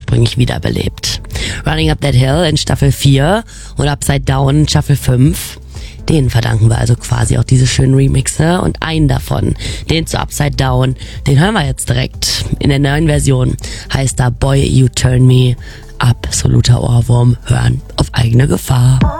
ursprünglich wiederbelebt. Running Up That Hill in Staffel 4 und Upside Down in Staffel 5. Denen verdanken wir also quasi auch diese schönen Remixe und einen davon, den zu Upside Down, den hören wir jetzt direkt. In der neuen Version heißt da Boy You Turn Me. Absoluter Ohrwurm, hören auf eigene Gefahr.